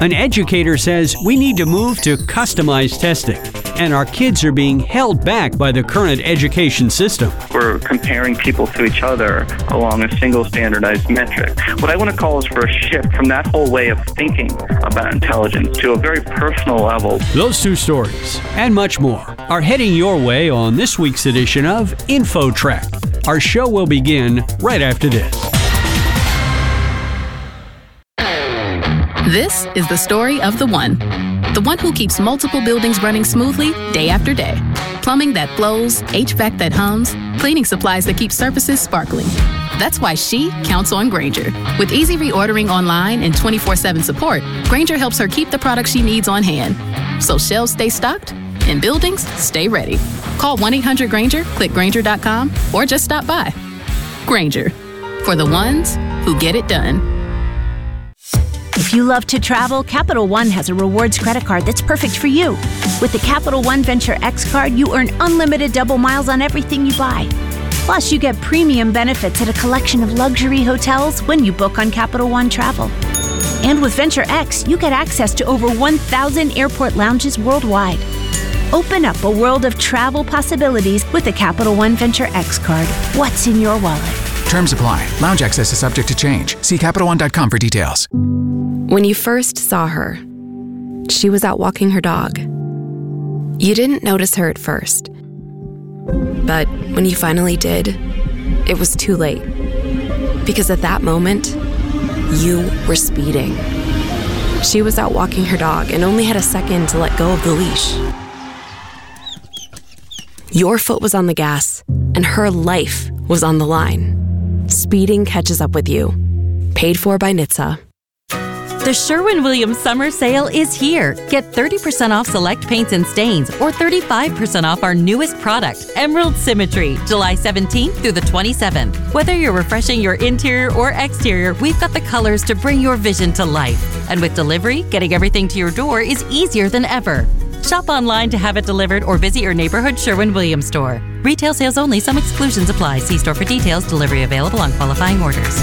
An educator says we need to move to customized testing, and our kids are being held back by the current education system. We're comparing people to each other along a single standardized metric. What I want to call is for a shift from that whole way of thinking about intelligence to a very personal level. Those two stories and much more are heading your way on this week's edition of InfoTrack. Our show will begin right after this. This is the story of the one who keeps multiple buildings running smoothly day after day. Plumbing that flows, HVAC that hums, cleaning supplies that keep surfaces sparkling. That's why she counts on Grainger. With easy reordering online and 24/7 support, Grainger helps her keep the products she needs on hand. So shelves stay stocked and buildings stay ready. Call 1-800-GRAINGER, click Grainger.com, or just stop by. Grainger, for the ones who get it done. If you love to travel, Capital One has a rewards credit card that's perfect for you. With the Capital One Venture X card, you earn unlimited double miles on everything you buy. Plus, you get premium benefits at a collection of luxury hotels when you book on Capital One Travel. And with Venture X, you get access to over 1,000 airport lounges worldwide. Open up a world of travel possibilities with the Capital One Venture X card. What's in your wallet? Terms apply. Lounge access is subject to change. See CapitalOne.com for details. When you first saw her, she was out walking her dog. You didn't notice her at first. But when you finally did, it was too late. Because at that moment, you were speeding. She was out walking her dog and only had a second to let go of the leash. Your foot was on the gas, and her life was on the line. Speeding catches up with you. Paid for by NHTSA. The Sherwin-Williams Summer Sale is here. Get 30% off select paints and stains or 35% off our newest product, Emerald Symmetry, July 17th through the 27th. Whether you're refreshing your interior or exterior, we've got the colors to bring your vision to life. And with delivery, getting everything to your door is easier than ever. Shop online to have it delivered or visit your neighborhood Sherwin-Williams store. Retail sales only. Some exclusions apply. See store for details. Delivery available on qualifying orders.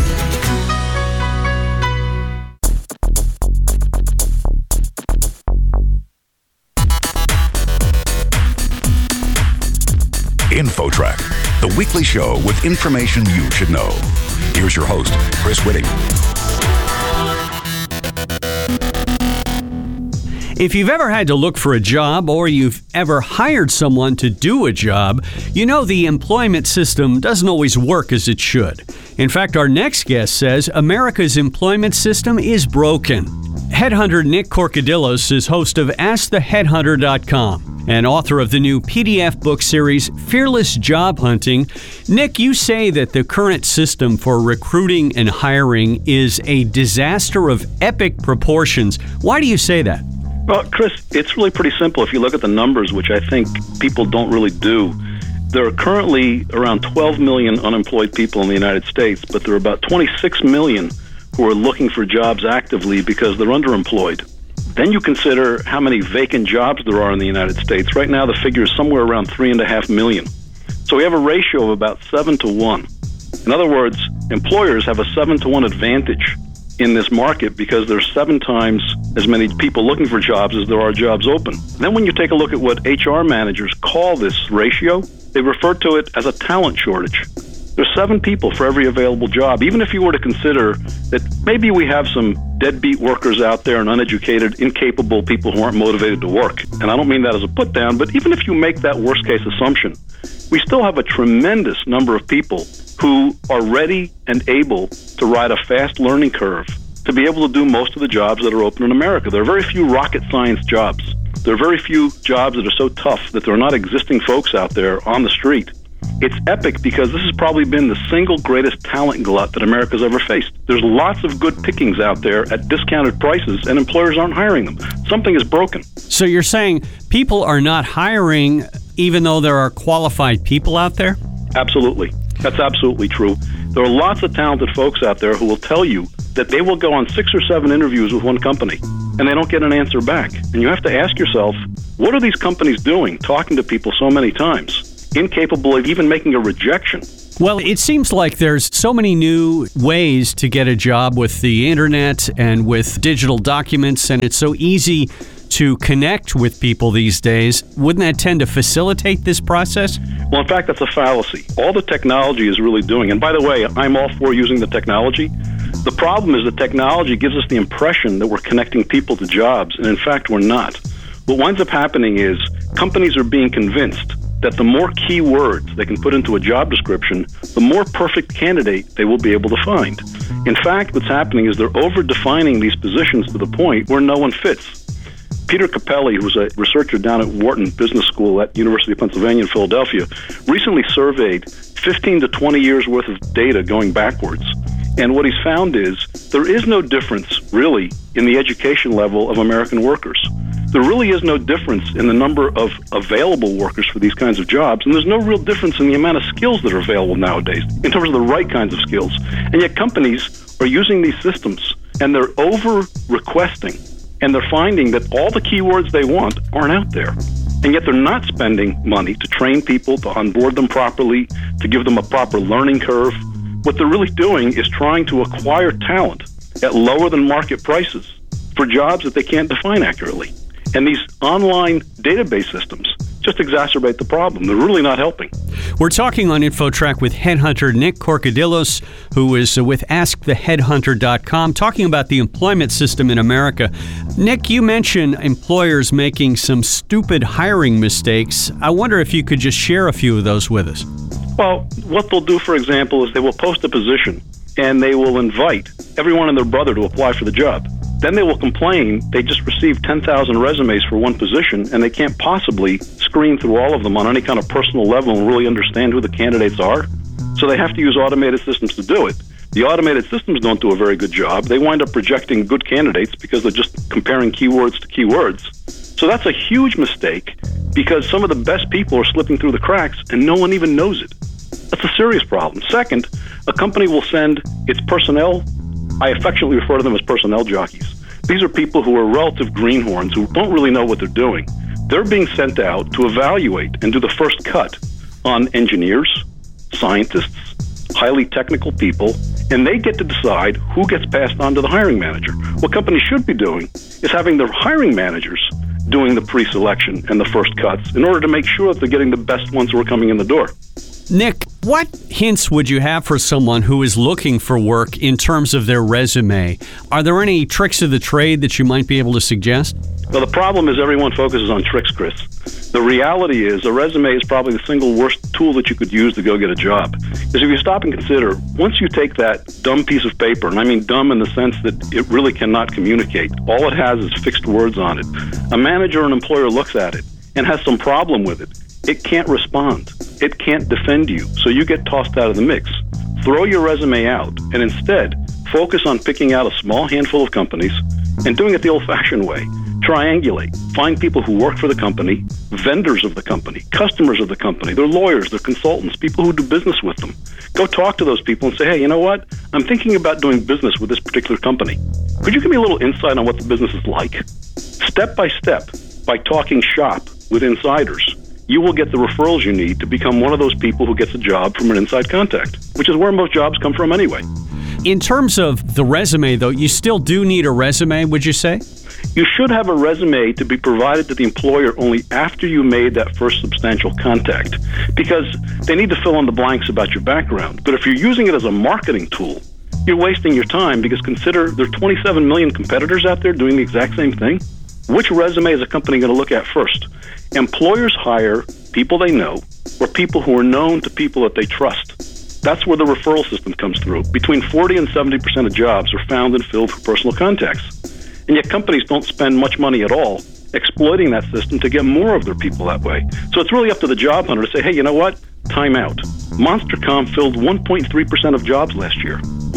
InfoTrack, the weekly show with information you should know. Here's your host, Chris Whitting. If you've ever had to look for a job or you've ever hired someone to do a job, you know the employment system doesn't always work as it should. In fact, our next guest says America's employment system is broken. Headhunter Nick Korkodillos is host of AskTheHeadhunter.com and author of the new PDF book series, Fearless Job Hunting. Nick, you say that the current system for recruiting and hiring is a disaster of epic proportions. Why do you say that? Well, Chris, it's really pretty simple. If you look at the numbers, which I think people don't really do, there are currently around 12 million unemployed people in the United States, but there are about 26 million who are looking for jobs actively because they're underemployed. Then you consider how many vacant jobs there are in the United States. Right now, the figure is somewhere around 3.5 million. So we have a ratio of about 7 to 1. In other words, employers have a 7 to 1 advantage in this market because there's 7 times as many people looking for jobs as there are jobs open. Then when you take a look at what HR managers call this ratio, they refer to it as a talent shortage. There's 7 people for every available job. Even if you were to consider that maybe we have some deadbeat workers out there and uneducated, incapable people who aren't motivated to work. And I don't mean that as a put down, but even if you make that worst case assumption, we still have a tremendous number of people who are ready and able to ride a fast learning curve to be able to do most of the jobs that are open in America. There are very few rocket science jobs. There are very few jobs that are so tough that there are not existing folks out there on the street. It's epic because this has probably been the single greatest talent glut that America's ever faced. There's lots of good pickings out there at discounted prices, and employers aren't hiring them. Something is broken. So you're saying people are not hiring even though there are qualified people out there? Absolutely. That's absolutely true. There are lots of talented folks out there who will tell you that they will go on 6 or 7 interviews with one company, and they don't get an answer back. And you have to ask yourself, what are these companies doing, talking to people so many times, incapable of even making a rejection? Well, it seems like there's so many new ways to get a job with the internet and with digital documents, and it's so easy to connect with people these days. Wouldn't that tend to facilitate this process? Well, in fact, that's a fallacy. All the technology is really doing, and by the way, I'm all for using the technology. The problem is the technology gives us the impression that we're connecting people to jobs, and in fact, we're not. What winds up happening is companies are being convinced that the more keywords they can put into a job description, the more perfect candidate they will be able to find. In fact, what's happening is they're over-defining these positions to the point where no one fits. Peter Capelli, who's a researcher down at Wharton Business School at University of Pennsylvania in Philadelphia, recently surveyed 15 to 20 years worth of data going backwards. And what he's found is there is no difference, really, in the education level of American workers. There really is no difference in the number of available workers for these kinds of jobs, and there's no real difference in the amount of skills that are available nowadays in terms of the right kinds of skills. And yet companies are using these systems, and they're over-requesting, and they're finding that all the keywords they want aren't out there. And yet they're not spending money to train people, to onboard them properly, to give them a proper learning curve. What they're really doing is trying to acquire talent at lower than market prices for jobs that they can't define accurately. And these online database systems just exacerbate the problem. They're really not helping. We're talking on InfoTrack with headhunter Nick Korkodillos, who is with AskTheHeadhunter.com, talking about the employment system in America. Nick, you mentioned employers making some stupid hiring mistakes. I wonder if you could just share a few of those with us. Well, what they'll do, for example, is they will post a position and they will invite everyone and their brother to apply for the job. Then they will complain they just received 10,000 resumes for one position and they can't possibly screen through all of them on any kind of personal level and really understand who the candidates are. So they have to use automated systems to do it. The automated systems don't do a very good job. They wind up projecting good candidates because they're just comparing keywords to keywords. So that's a huge mistake because some of the best people are slipping through the cracks and no one even knows it. That's a serious problem. Second, a company will send its personnel, I affectionately refer to them as personnel jockeys. These are people who are relative greenhorns who don't really know what they're doing. They're being sent out to evaluate and do the first cut on engineers, scientists, highly technical people, and they get to decide who gets passed on to the hiring manager. What companies should be doing is having their hiring managers doing the pre-selection and the first cuts in order to make sure that they're getting the best ones who are coming in the door. Nick, what hints would you have for someone who is looking for work in terms of their resume? Are there any tricks of the trade that you might be able to suggest? Well, the problem is everyone focuses on tricks, Chris. The reality is a resume is probably the single worst tool that you could use to go get a job. Because if you stop and consider, once you take that dumb piece of paper, and I mean dumb in the sense that it really cannot communicate, all it has is fixed words on it. A manager or an employer looks at it and has some problem with it. It can't respond. It can't defend you, so you get tossed out of the mix. Throw your resume out and instead focus on picking out a small handful of companies and doing it the old-fashioned way. Triangulate. Find people who work for the company, vendors of the company, customers of the company, their lawyers, their consultants, people who do business with them. Go talk to those people and say, hey, you know what? I'm thinking about doing business with this particular company. Could you give me a little insight on what the business is like? Step by step, by talking shop with insiders, you will get the referrals you need to become one of those people who gets a job from an inside contact, which is where most jobs come from anyway. In terms of the resume, though, you still do need a resume, would you say? You should have a resume to be provided to the employer only after you made that first substantial contact, because they need to fill in the blanks about your background. But if you're using it as a marketing tool, you're wasting your time, because consider there are 27 million competitors out there doing the exact same thing. Which resume is a company going to look at first? Employers hire people they know or people who are known to people that they trust. That's where the referral system comes through. Between 40 and 70% of jobs are found and filled through personal contacts. And yet companies don't spend much money at all exploiting that system to get more of their people that way. So it's really up to the job hunter to say, hey, you know what? Time out. Monster.com filled 1.3% of jobs last year.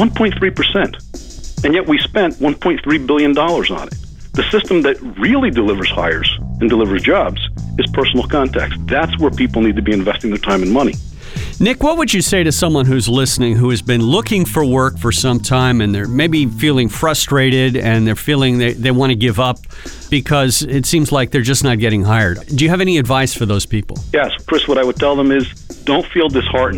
1.3%. And yet we spent $1.3 billion on it. The system that really delivers hires and delivers jobs is personal contacts. That's where people need to be investing their time and money. Nick, what would you say to someone who's listening who has been looking for work for some time and they're maybe feeling frustrated and they're feeling they want to give up because it seems like they're just not getting hired? Do you have any advice for those people? Yes, Chris, what I would tell them is don't feel disheartened.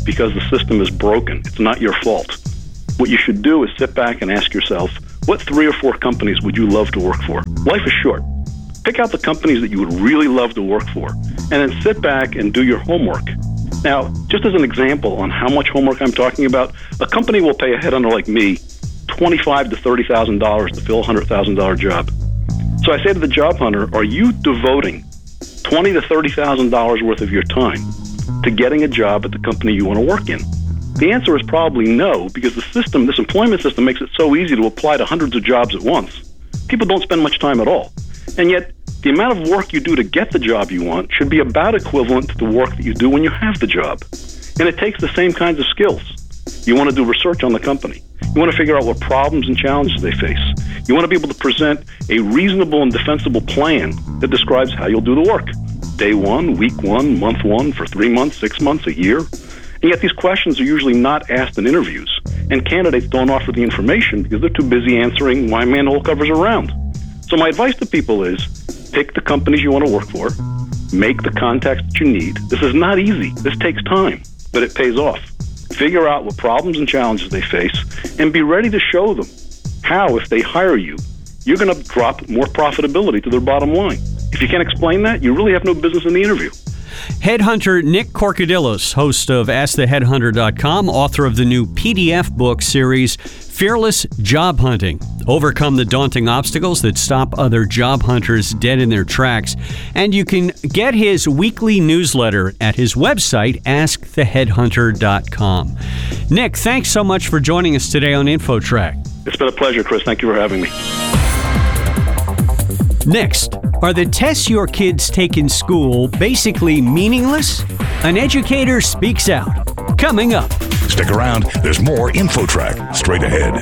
because the system is broken. It's not your fault. What you should do is sit back and ask yourself, what 3 or 4 companies would you love to work for? Life is short. Pick out the companies that you would really love to work for, and then sit back and do your homework. Now, just as an example on how much homework I'm talking about, a company will pay a headhunter like me $25,000 to $30,000 to fill a $100,000 job. So I say to the job hunter, are you devoting $20,000 to $30,000 worth of your time to getting a job at the company you want to work in? The answer is probably no, because the system, this employment system, makes it so easy to apply to hundreds of jobs at once. People don't spend much time at all. And yet, the amount of work you do to get the job you want should be about equivalent to the work that you do when you have the job. And it takes the same kinds of skills. You want to do research on the company. You want to figure out what problems and challenges they face. You want to be able to present a reasonable and defensible plan that describes how you'll do the work. Day 1, week 1, month 1, for 3 months, 6 months, a year. And yet these questions are usually not asked in interviews. And candidates don't offer the information because they're too busy answering why manhole covers are round. So my advice to people is, pick the companies you want to work for, make the contacts that you need. This is not easy. This takes time, but it pays off. Figure out what problems and challenges they face, and be ready to show them how, if they hire you, you're going to drop more profitability to their bottom line. If you can't explain that, you really have no business in the interview. Headhunter Nick Korkodillos, host of AskTheHeadhunter.com, author of the new PDF book series, Fearless Job Hunting. Overcome the daunting obstacles that stop other job hunters dead in their tracks. And you can get his weekly newsletter at his website, AskTheHeadhunter.com. Nick, thanks so much for joining us today on InfoTrack. It's been a pleasure, Chris. Thank you for having me. Next, are the tests your kids take in school basically meaningless? An educator speaks out. Coming up. Stick around. There's more InfoTrack straight ahead.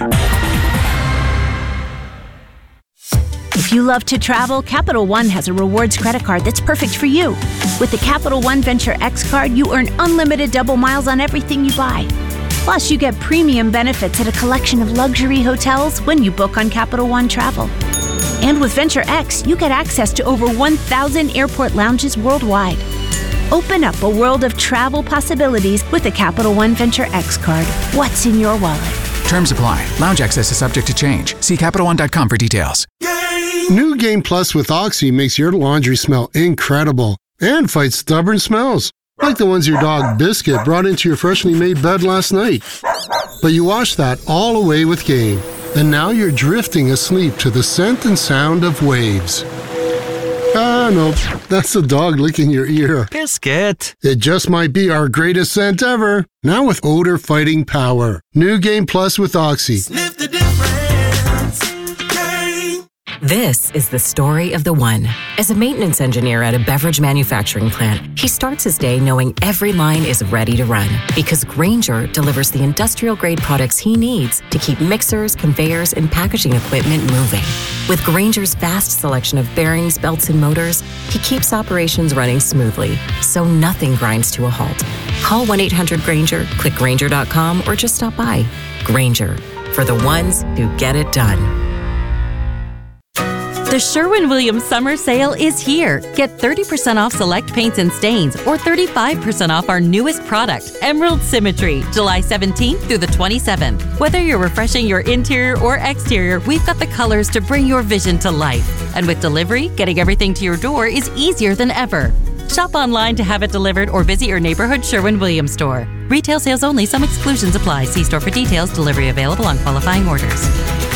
If you love to travel, Capital One has a rewards credit card that's perfect for you. With the Capital One Venture X card, you earn unlimited double miles on everything you buy. Plus, you get premium benefits at a collection of luxury hotels when you book on Capital One Travel. And with Venture X, you get access to over 1,000 airport lounges worldwide. Open up a world of travel possibilities with the Capital One Venture X card. What's in your wallet? Terms apply. Lounge access is subject to change. See CapitalOne.com for details. New Game Plus with Oxy makes your laundry smell incredible and fights stubborn smells, like the ones your dog Biscuit brought into your freshly made bed last night. But you wash that all away with Game, and now you're drifting asleep to the scent and sound of waves. Ah, nope, that's the dog licking your ear. Biscuit. It just might be our greatest scent ever. Now with odor-fighting power. New Game Plus with Oxy. Sniff the difference. This is the story of the one. As a maintenance engineer at a beverage manufacturing plant, he starts his day knowing every line is ready to run because Grainger delivers the industrial-grade products he needs to keep mixers, conveyors, and packaging equipment moving. With Grainger's vast selection of bearings, belts, and motors, he keeps operations running smoothly, so nothing grinds to a halt. Call 1-800-GRAINGER, click Grainger.com, or just stop by. Grainger, for the ones who get it done. The Sherwin-Williams Summer Sale is here. Get 30% off select paints and stains or 35% off our newest product, Emerald Symmetry, July 17th through the 27th. Whether you're refreshing your interior or exterior, we've got the colors to bring your vision to life. And with delivery, getting everything to your door is easier than ever. Shop online to have it delivered or visit your neighborhood Sherwin-Williams store. Retail sales only. Some exclusions apply. See store for details. Delivery available on qualifying orders.